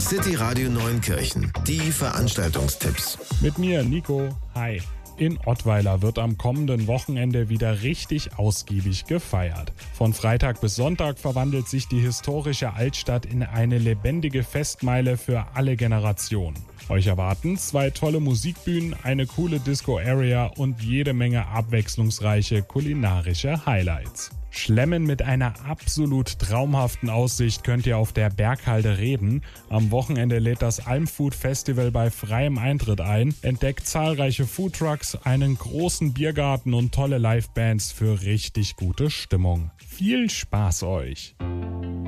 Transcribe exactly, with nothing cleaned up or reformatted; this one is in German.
City Radio Neunkirchen. Die Veranstaltungstipps. Mit mir, Nico. Hi. In Ottweiler wird am kommenden Wochenende wieder richtig ausgiebig gefeiert. Von Freitag bis Sonntag verwandelt sich die historische Altstadt in eine lebendige Festmeile für alle Generationen. Euch erwarten zwei tolle Musikbühnen, eine coole Disco-Area und jede Menge abwechslungsreiche kulinarische Highlights. Schlemmen mit einer absolut traumhaften Aussicht könnt ihr auf der Berghalde Reden. Am Wochenende lädt das Almfood Festival bei freiem Eintritt ein, entdeckt zahlreiche Foodtrucks, einen großen Biergarten und tolle Livebands für richtig gute Stimmung. Viel Spaß euch!